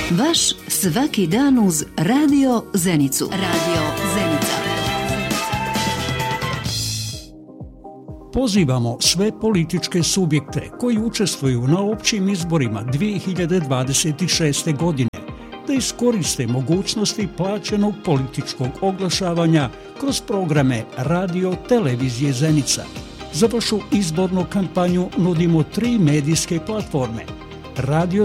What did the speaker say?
Vaš svaki dan uz Radio Zenicu. Radio Zenica. Pozivamo sve političke subjekte koji učestvuju na općim izborima 2026. godine da iskoriste mogućnosti plaćenog političkog oglašavanja kroz programe Radio Televizije Zenica. Za vašu izbornu kampanju nudimo 3 medijske platforme: Radio